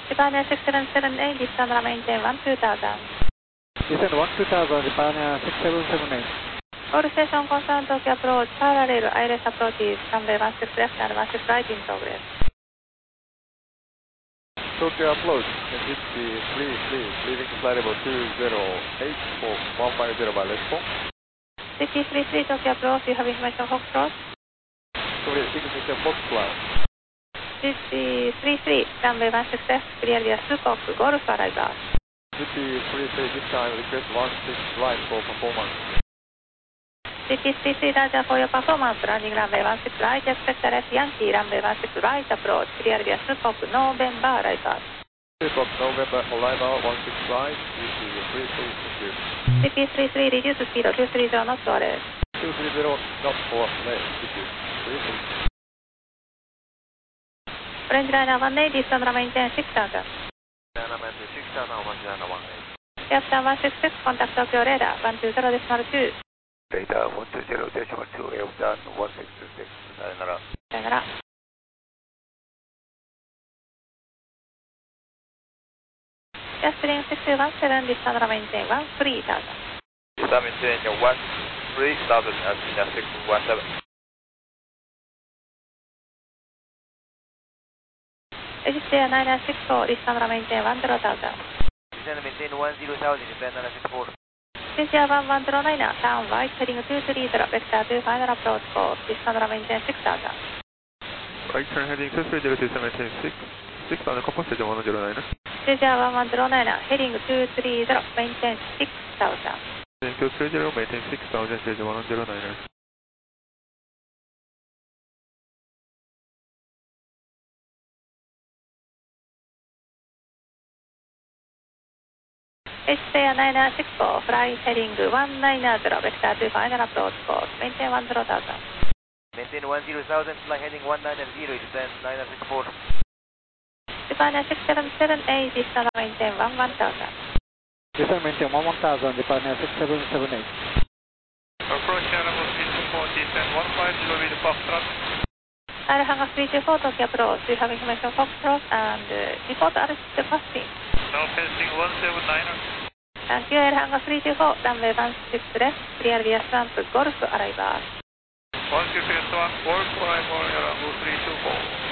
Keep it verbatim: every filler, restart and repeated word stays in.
Japan six seven seven eight, descend and maintain one two thousand. Descend one two thousand, Japan six seven seven eight. All station confirmed Tokyo approach, parallel I L S approach is runway one six left and one six right in progress. Tokyo approach, N G T three three, leaving flight level two zero eight for one five zero by response. C T three three Tokyo approach, you have information Foxtrot. Sorry, ignition Foxtrot. C T three three, runway one six left, clear via Sukok, Golf arrival. C T three three, this time request one six right for performance. C T three three, Roger for your performance, landing runway one six right, expect a left Yankee, runway one six right approach, clear via Sukok, November arrival. Sukok, November arrival, one six right, C T three three, thank you. C T three three, reduce speed, two three zero knots for left. two three zero, not for left, thank you. three three. Orange liner one eight, descend and maintain six thousand. Liner maintain six thousand, orange liner one eight. Captain one six six, contact Tokyo radar, one two zero decimal two. Radar one two zero decimal two, Elton one six six, sayonara. Sayonara. Just six two one seven, descend and maintain one three thousand. Descend maintain one three thousand at six one seven. Register nine nine six four, descend and maintain one zero thousand. Descend maintain one zero thousand, descend nine nine six four. Cynthia one one zero nine, down right, heading two three zero, vector two, final approach course, descend and maintain six thousand. Right turn heading two three zero, descend maintain six, six thousand, composite one zero nine. Cynthia one one zero nine, heading two three zero, maintain six thousand. Heading two three zero, maintain six thousand, stage one zero nine. H C A nine nine six four, fly heading one nine zero, vector two, final approach course, maintain one zero thousand. Maintain one zero thousand, fly heading one nine zero, descend nine nine six four. Japan six seven seven eight, descend and maintain one one thousand. Descend maintain one one thousand, Japan six seven seven eight. Approach level three two four, descend one five zero with Foxtrot. Air Hangar three two four, Tokyo approach, you have information Foxtrot and uh, report altitude passing. Now passing one seven nine. Thank you, Air Hangar three two four, runway one six left, clear via Swamp, Golf arrival. one six left one, Golf arrival, Air Hangar three two four.